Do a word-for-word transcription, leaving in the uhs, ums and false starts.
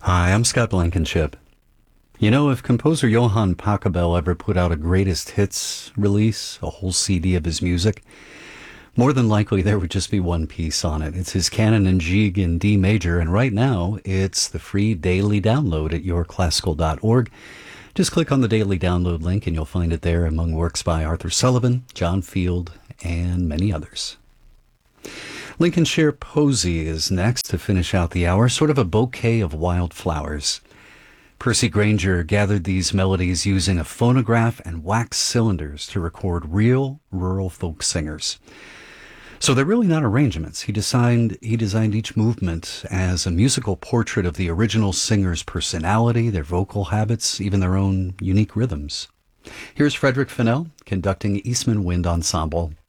Hi, I'm Scott Blankenship. You know, if composer Johann Pachelbel ever put out a greatest hits release, a whole C D of his music, more than likely there would just be one piece on it. It's his Canon and Gigue in D major, and right now it's the free daily download at your classical dot org. Just click on the daily download link and you'll find it there among works by Arthur Sullivan, John Field, and many others. Lincolnshire Posy is next to finish out the hour, sort of a bouquet of wildflowers. Percy Granger gathered these melodies using a phonograph and wax cylinders to record real rural folk singers. So they're really not arrangements. He designed, he designed each movement as a musical portrait of the original singer's personality, their vocal habits, even their own unique rhythms. Here's Frederick Fennell conducting Eastman Wind Ensemble.